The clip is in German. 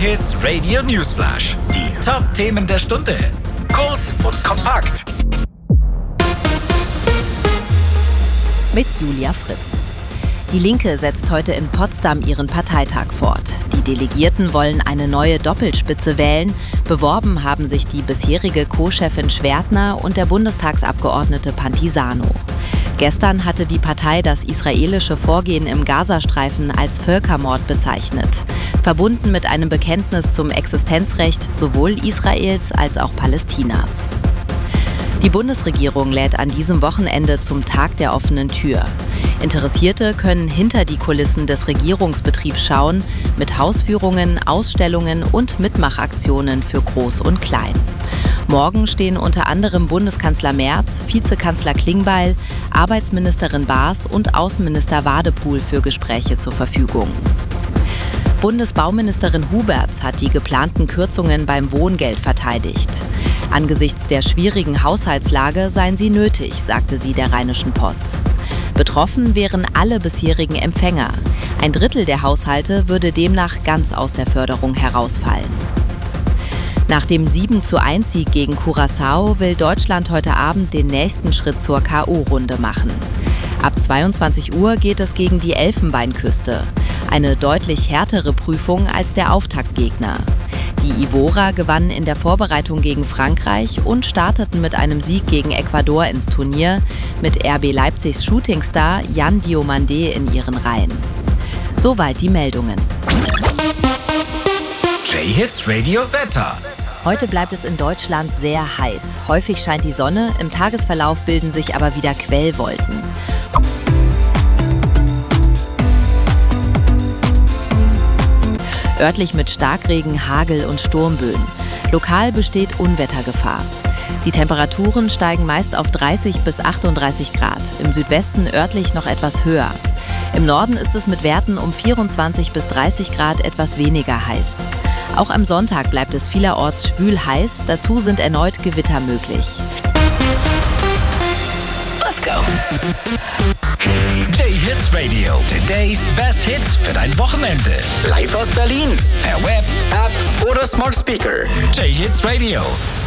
J-Hits Radio Newsflash. Die Top-Themen der Stunde. Kurz und kompakt. Mit Julia Fritz. Die Linke setzt heute in Potsdam ihren Parteitag fort. Die Delegierten wollen eine neue Doppelspitze wählen. Beworben haben sich die bisherige Co-Chefin Schwertner und der Bundestagsabgeordnete Pantisano. Gestern hatte die Partei das israelische Vorgehen im Gazastreifen als Völkermord bezeichnet, verbunden mit einem Bekenntnis zum Existenzrecht sowohl Israels als auch Palästinas. Die Bundesregierung lädt an diesem Wochenende zum Tag der offenen Tür. Interessierte können hinter die Kulissen des Regierungsbetriebs schauen, mit Hausführungen, Ausstellungen und Mitmachaktionen für Groß und Klein. Morgen stehen unter anderem Bundeskanzler Merz, Vizekanzler Klingbeil, Arbeitsministerin Baas und Außenminister Wadepool für Gespräche zur Verfügung. Bundesbauministerin Huberts hat die geplanten Kürzungen beim Wohngeld verteidigt. Angesichts der schwierigen Haushaltslage seien sie nötig, sagte sie der Rheinischen Post. Betroffen wären alle bisherigen Empfänger. Ein Drittel der Haushalte würde demnach ganz aus der Förderung herausfallen. Nach dem 7:1-Sieg gegen Curaçao will Deutschland heute Abend den nächsten Schritt zur K.O.-Runde machen. Ab 22 Uhr geht es gegen die Elfenbeinküste. Eine deutlich härtere Prüfung als der Auftaktgegner. Die Ivorer gewannen in der Vorbereitung gegen Frankreich und starteten mit einem Sieg gegen Ecuador ins Turnier mit RB Leipzigs Shootingstar Yan Diomandé in ihren Reihen. Soweit die Meldungen. J-Hits Radio Wetter. Heute bleibt es in Deutschland sehr heiß. Häufig scheint die Sonne, im Tagesverlauf bilden sich aber wieder Quellwolken. Örtlich mit Starkregen, Hagel und Sturmböen. Lokal besteht Unwettergefahr. Die Temperaturen steigen meist auf 30 bis 38 Grad, im Südwesten örtlich noch etwas höher. Im Norden ist es mit Werten um 24 bis 30 Grad etwas weniger heiß. Auch am Sonntag bleibt es vielerorts schwül heiß, dazu sind erneut Gewitter möglich. Let's go! J-Hits Radio, today's best hits für dein Wochenende. Live aus Berlin, per Web, App oder Smart Speaker. J-Hits Radio.